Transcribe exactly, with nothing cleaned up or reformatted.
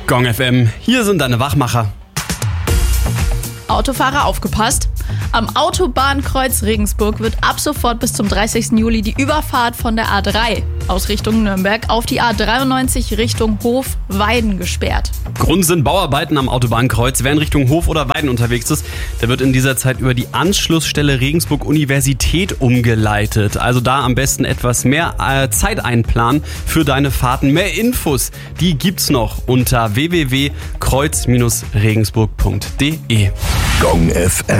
Gong F M, hier sind deine Wachmacher. Autofahrer aufgepasst! Am Autobahnkreuz Regensburg wird ab sofort bis zum dreißigsten Juli die Überfahrt von der A drei aus Richtung Nürnberg auf die A dreiundneunzig Richtung Hof-Weiden gesperrt. Grund sind Bauarbeiten am Autobahnkreuz. Wer in Richtung Hof oder Weiden unterwegs ist, der wird in dieser Zeit über die Anschlussstelle Regensburg Universität umgeleitet. Also da am besten etwas mehr äh, Zeit einplanen für deine Fahrten. Mehr Infos, die gibt's noch unter w w w punkt kreuz Bindestrich regensburg punkt d e. Gong F M.